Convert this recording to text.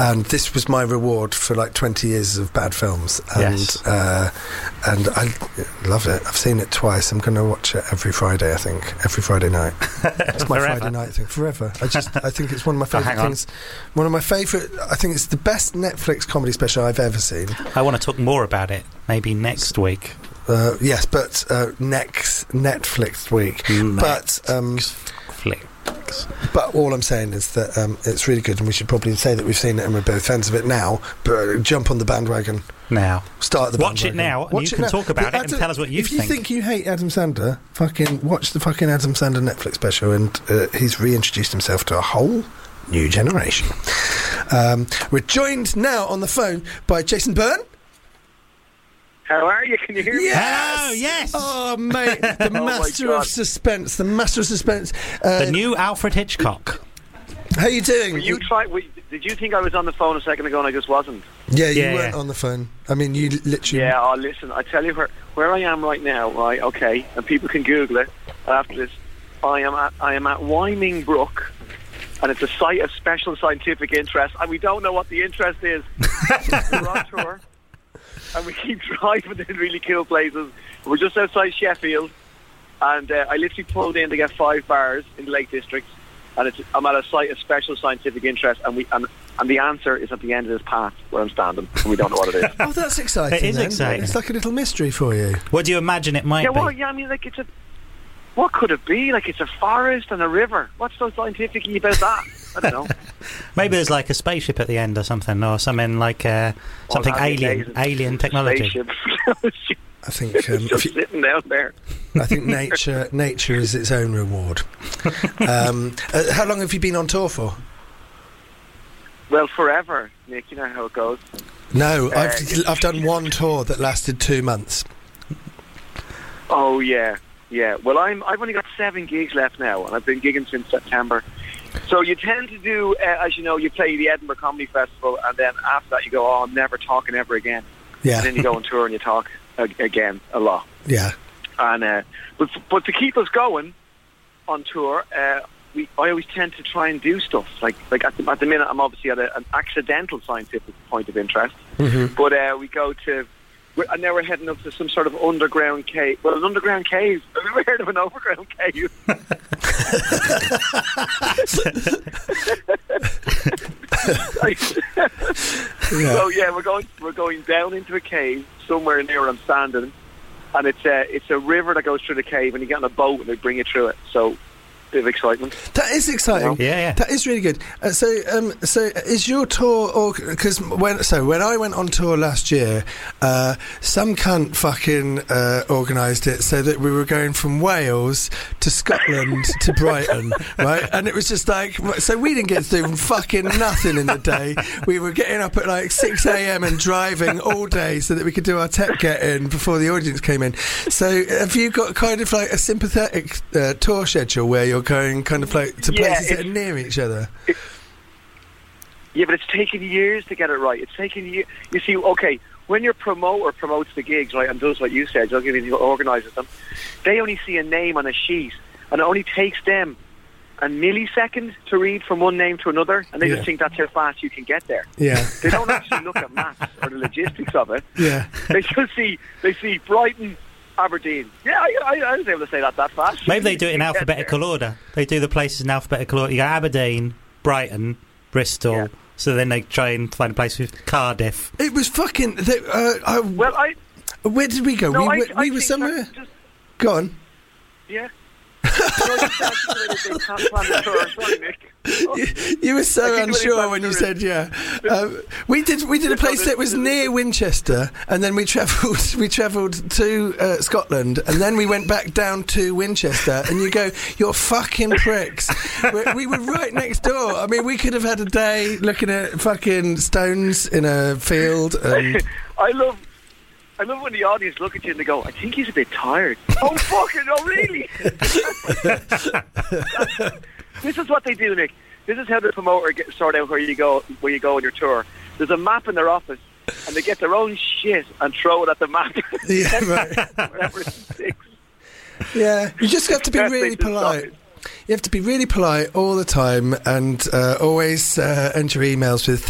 And this was my reward for like 20 years of bad films. And and I love it. I've seen it twice. I'm going to watch it every Friday, I think. Every Friday night. It's my Friday night thing. Forever. I think it's one of my favourite things. One of my favourite... I think it's the best Netflix comedy special I've ever seen. I want to talk more about it, maybe next week. Yes, but next Netflix week. But all I'm saying is that it's really good, and we should probably say that we've seen it and we're both fans of it now, but jump on the bandwagon now. Start the Watch bandwagon. it now, and you can talk about it and tell us what you think. If you think you hate Adam Sandler, fucking watch the fucking Adam Sandler Netflix special, and he's reintroduced himself to a whole new generation. We're joined now on the phone by Jason Byrne. How are you? Can you hear me? Yes! Hello, yes! Oh, mate, the master of suspense. The master of suspense. The new Alfred Hitchcock. How you doing? Did you think I was on the phone a second ago and I just wasn't? Yeah, you weren't on the phone. I mean, you literally... Yeah, listen, I tell you where I am right now, right, okay, and people can Google it after this. I am at Wyming Brook, and it's a site of special scientific interest, and we don't know what the interest is. We're on tour. And we keep driving in really cool places. We're just outside Sheffield, and I literally pulled in to get 5 bars in the Lake District, and I'm at a site of special scientific interest, and the answer is at the end of this path where I'm standing, and we don't know what it is. Oh, that's exciting. It is exciting. It's like a little mystery for you. What do you imagine it might be? Well, yeah, I mean, like what could it be? Like, it's a forest and a river. What's so scientific about that? I don't know. Maybe there's like a spaceship at the end or something, or something like something alien technology. I think just sitting down there. I think nature is its own reward. How long have you been on tour for? Well, forever, Nick. You know how it goes. No, I've done one tour that lasted 2 months. Oh yeah. Well, I've only got 7 gigs left now, and I've been gigging since September. So you tend to do, as you know, you play the Edinburgh Comedy Festival, and then after that you go, oh, I'm never talking ever again. Yeah. And then you go on tour and you talk again a lot. Yeah. And but to keep us going on tour, I always tend to try and do stuff like at the minute I'm obviously at an accidental scientific point of interest. Mm-hmm. But we go to. And now we're heading up to some sort of underground cave. Well, an underground cave. Have you ever heard of an underground cave? So yeah, we're going down into a cave somewhere near where I'm standing, and it's a river that goes through the cave, and you get on a boat and they bring you through it. So. Bit of excitement. That is exciting. Yeah. That is really good. So is your tour? Because when I went on tour last year, some cunt fucking organised it so that we were going from Wales to Scotland to Brighton, right? And it was just like, so we didn't get to do fucking nothing in the day. We were getting up at like 6 a.m. and driving all day so that we could do our tech get-in before the audience came in. So have you got kind of like a sympathetic tour schedule where you're going kind of like to places that are near each other? Yeah, but it's taken years to get it right. It's taken years. You see, okay, when your promoter promotes the gigs, right, and does what you said, organises them, they only see a name on a sheet, and it only takes them a millisecond to read from one name to another, and they just think that's how fast you can get there. Yeah. They don't actually look at maps or the logistics of it. Yeah. They just see Brighton, Aberdeen. Yeah, I was able to say that fast. Maybe they do it in alphabetical order. They do the places in alphabetical order. You got Aberdeen, Brighton, Bristol. Yeah. So then they try and find a place with Cardiff. It was fucking. Where did we go? No, we were somewhere. Go on. Yeah. You were so unsure when you said we did a place that was near Winchester, and then we travelled to Scotland, and then we went back down to Winchester, and you go, you're fucking pricks. We were right next door. I mean, we could have had a day looking at fucking stones in a field. And I love when the audience look at you and they go, I think he's a bit tired. Oh, fucking, oh, really? This is what they do, Nick. This is how the promoter sort out where you go on your tour. There's a map in their office, and they get their own shit and throw it at the map. Yeah, right. Wherever it sticks. Yeah, you just have to be really polite. You have to be really polite all the time, and always enter emails with